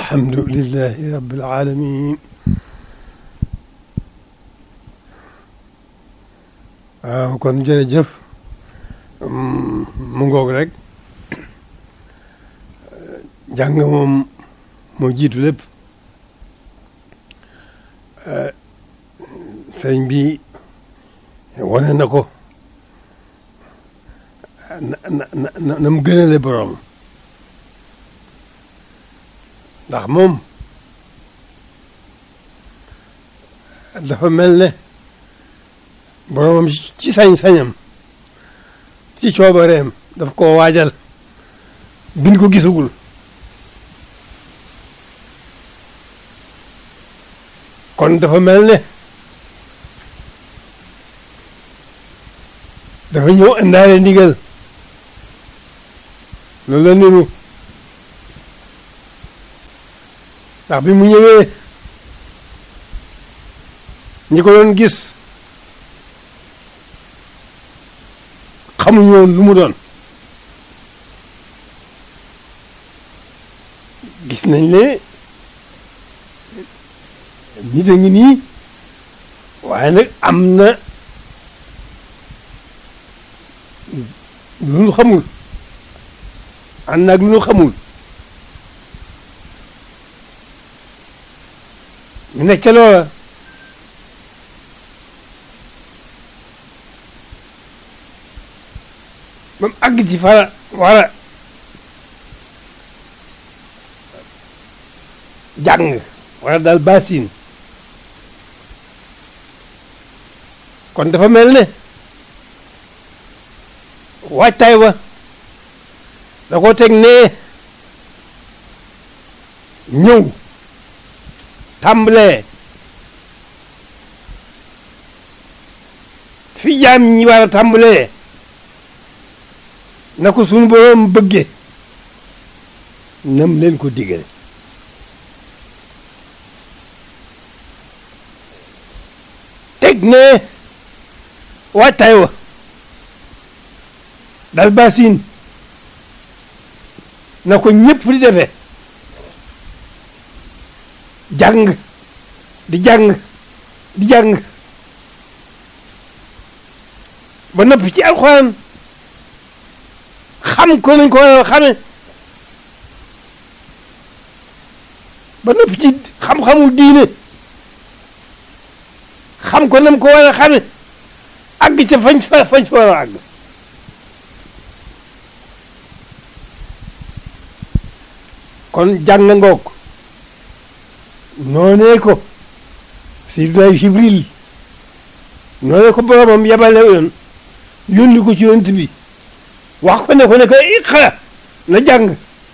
alhamdulillahi rabbil alamin waaw kon jërëjëf mu ngoog rek jàng moom moo jiitu lépp sëriñ bi wane na ko na mu gënale borom ndax moom dafa mel ne boromam ci sañ-sañam ci coobareem daf koo waajal bin ko gisugul kon dafa mel ne dafa ñëw indaale ndigal loolu la niru ndax bi mu ñëwee ñi ko doon gis xamuñu woon lu mu doon gis nañ ne nit a ngi nii waaye nag am na lu nu xamul ànd naag lu nu xamul ñu nekk ca loola ba mu àgg ci fara wara jàng wala daal basin kon dafa mel ne waajtaay wa da ko teg ne ñëw tàmbalee fi jaam ñi war a tàmbalee na ko sunu boroom bëgge nam leen ko digale teg ne waajtaay wa dal basin na ko ñëpp di defee jàng di jàng di jàng ba noppi ci alxuraan xam ko nañ ko war a xame ba noppi ci xam-xamu diine xam ko nam ko war a xame àgg ca fañ fa war a àgg kon jàng ngoog noonee ko Seydina Jibril noonee ko boromam yabale yoon yónni ko ci yonent bi wax ko ne iqra na jàng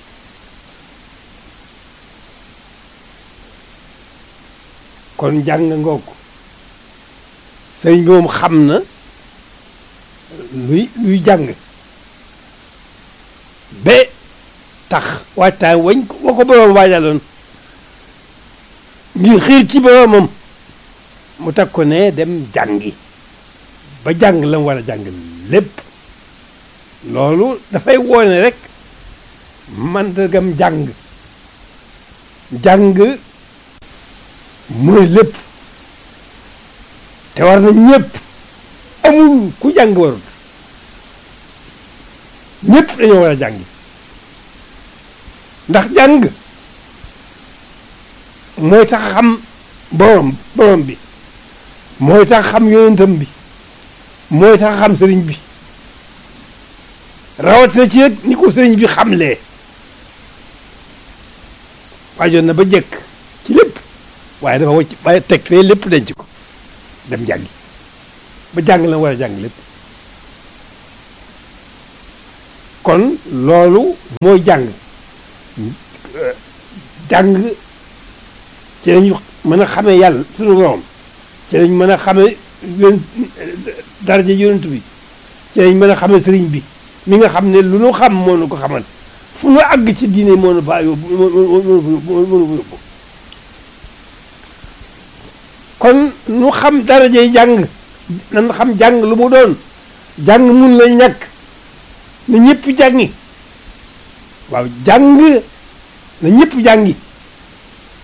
kon jàng ngoog sëriñ bi moom xam na luy jàng ba tax waajtaay wa ko borom waajaloon ngir xiir ci boromam mu tag ko ne dem jàngi ba jàng la mu war a jàng lépp loolu dafay woone rek mandargam jàng mooy lépp te war na ñëpp amul ku jàng warul ñëpp dañoo war a jàngi ndax jàng mooy tax xam borom bi mooy tax xam yonentam bi mooy tax xam sëriñ bi rawatina ci nag ni ko sëriñ bi xamlee waajoon na ba jekk ci lépp waaye dafa wacc waaye teg fee lépp denc ko dem jàngi ba jàng la war a jàng lépp kon loolu mooy jàng ci lañu mën a xamee yàlla sunu borom ci lañ mën a xamee daraja yonent bi ci lañ mën a xamee sëriñ bi mi nga xam ne lu nu xam moo nu ko xamal fu nu àgg ci diine moo nu fa yóbbu yóbbu kon nu xam darajay jàng nan xam jàng lu mu doon jàng mun la ñàkk na ñëpp jàngi waaw jàng na ñëpp jàngi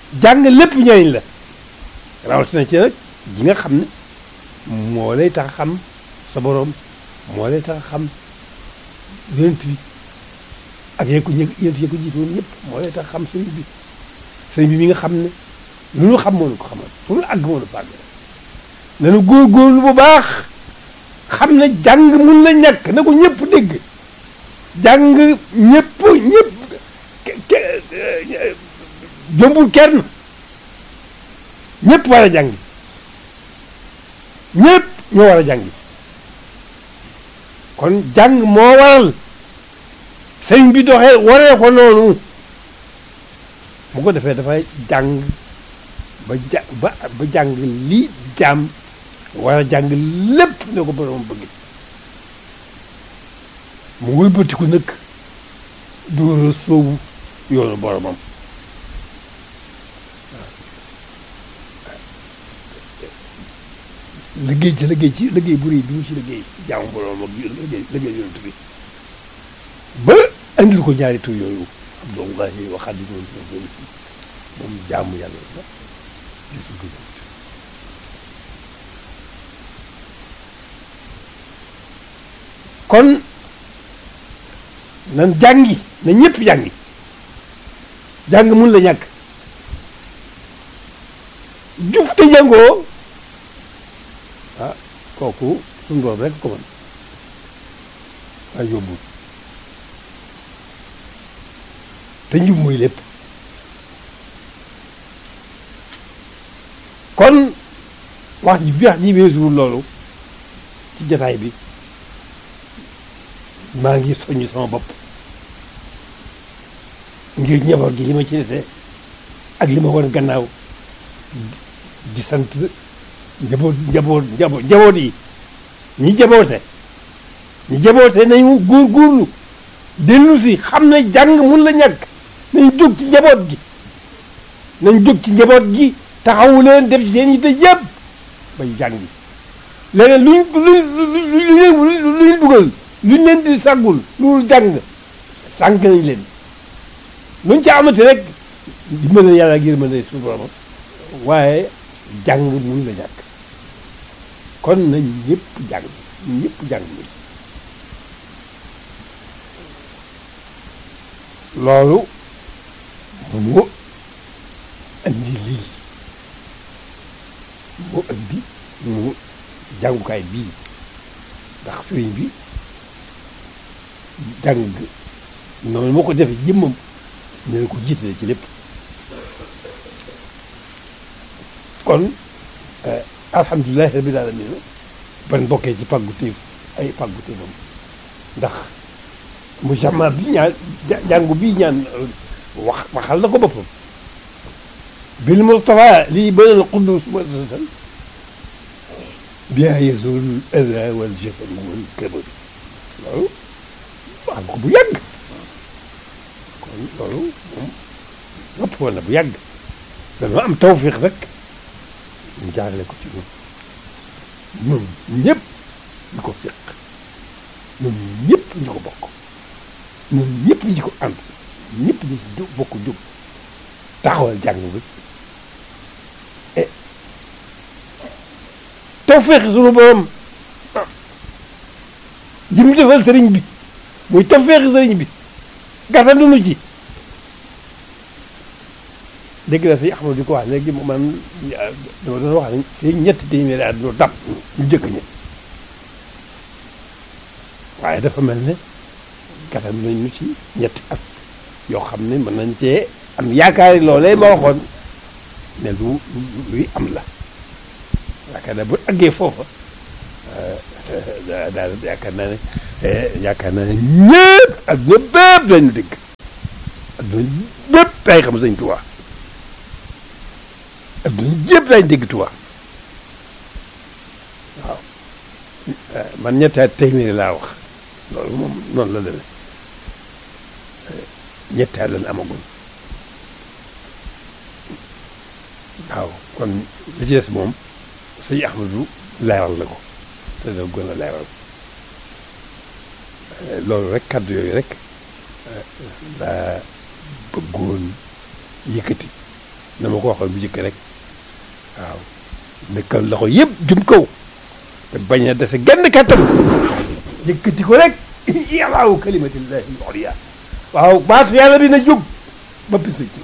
jàng lépp njëriñ la rawatina ci nag ji nga xam ne moo lay tax a xam sa boroom moo lay tax a xam yonent bi ak yéen ko jiitoon ñëpp moo lay tax a xam sëriñ bi mi nga xam ne lu ñu xam moo ñu ko xamal fu ñu àgg moo ñu fàgg nañu góorgóorlu bu baax xam ne jàng mun na ñàkk na ko ñëpp dégg jàng ñëpp jombul kenn ñëpp war a jàngi ñëpp ñoo war a jàngi kon jàng moo waral sëriñ bi doxee waree ko noonu bu ko defee dafay jàng ba jàng lii jaam war a jàng lépp ne ko borom bëgg mu wëlbatiku nag dóora soobu yoonu boromam liggéey bu rëy bi mu ci liggéey jaamu boromam ak liggéey yonent bi ba andil ko ñaari tur yooyu Abdullahi wa Xaadimu moom jaamu yàlla la gisul ko kon nan jàngi na ñëpp jàngi jàng mun la ñàkk jub te jàngoo ah kooku suñu doom rek ko mën waaye yóbbul te njub mooy lépp kon wax ji weesuwul loolu ci jataay bi maa ngi soññ sama bopp ngir njaboot gi li ma ci dese ak li ma woon gannaaw di sant njaboot yi ñi jaboote nañu góorgóorlu dellu si xam ne jàng mun la ñàkk nañ jóg ci njaboot gi taxawu leen def ci seen yitte yëpp bay jàngi leneen luñ dugal luñ leen di sàggul loolu jàng sànq nañ leen luñ ca amati rek dimbale yàlla ngir mën a suñu borom waaye jàng mun la ñàkk kon nañ ñëpp jàng loolu moo andi lii moo andi mu jàngukaay bii ndax sëriñ bi jàng noonu moo ko defee jëmmam ne ko jiitale ci lépp kon alhamdulilahi rabbil alamin ban bokkee ci pàggu téefam ndax mu jama bi ñaan jàngu bii ñaan waxal na ko boppam bil Mustafa lii banal quddus muassasan biha yazul ada wal jafal wal kabar loolu wax ko bu yàgg kon loolu moom nopp woon na bu yàgg dañoo am tawfiq rek ñu jaarale ko ci ñun ñëpp ñu ko fiq ñun ñëpp ñu ko bokk ñun ñëpp ñu ko ànd ñëpp ñu ci bokk jóg taxawal jàng bi tawfiq suñu borom ji mu defal sëriñ bi muy tawfiq sëriñ bi gàttandu nu ci dégg na si Ahmadu di ko wax léegi man dama doon wax ne fii ñetti téeméeri at lu dab ñu jëkk ñi waaye dafa mel ne gàttandu nañ ñu ci ñetti at yoo xam ne mën nañ cee am yaakaari loolee ma waxoon ne luy am la yaakaar naa bu àggee foofa daal yaakaar naa ne ñëpp adduna bépp dañu dégg adduna bépp day xam Sëñ Tuubaa adduna jépp dañu dégg Tuubaa waaw man ñetti at téeméeri laa wax loolu moom noonu la demee ñetti at lañ amagoon waaw kon li ci des moom sëñ Ahmadu leeral na ko te da gën a leeral loolu rek kàddu yooyu rek laa bëggoon yëkkati na ma ko waxoon bu njëkk rek waaw nekkal loxo yëpp jëm kaw te bañ a dese genn kattan yëkkati ko rek yàllaawu kalimatillahi al-ulya waaw baatu yàlla bi na jóg ba pis ci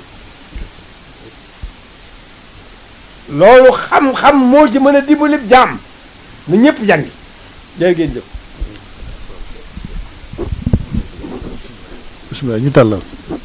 loolu xam-xam moo ci mën a dimbali jaam na ñëpp jàngi jërë ngeen jëf bismillah ñu tàllal